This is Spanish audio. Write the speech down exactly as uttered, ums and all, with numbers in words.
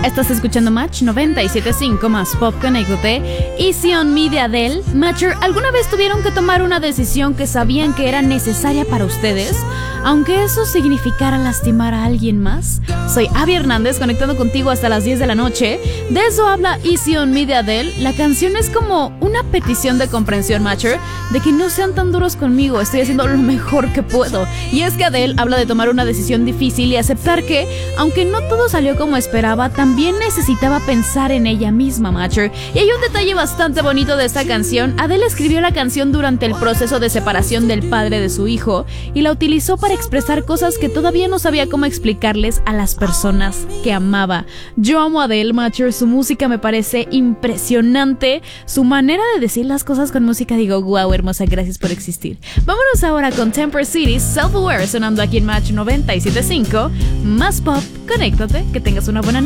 Estás escuchando Match noventa y siete punto cinco más Pop, conéctate. Easy on Me de Adele. Matcher, ¿alguna vez tuvieron que tomar una decisión que sabían que era necesaria para ustedes, aunque eso significara lastimar a alguien más? Soy Abby Hernández, conectando contigo hasta las diez de la noche. De eso habla Easy on Me de Adele. La canción es como una petición de comprensión, Matcher, de que no sean tan duros conmigo, estoy haciendo lo mejor que puedo. Y es que Adele habla de tomar una decisión difícil y aceptar que, aunque no todo salió como esperaba, también necesitaba pensar en ella misma, Matcher. Y hay un detalle bastante bonito de esta canción. Adele escribió la canción durante el proceso de separación del padre de su hijo y la utilizó para expresar cosas que todavía no sabía cómo explicarles a las personas que amaba. Yo amo a Adele, Matcher, su música me parece impresionante, su manera de decir las cosas con música, digo, wow, hermosa, gracias por existir. Vámonos ahora con Temper City, Self-Aware, sonando aquí en Match noventa y siete punto cinco, más Pop, conéctate, que tengas una buena noche.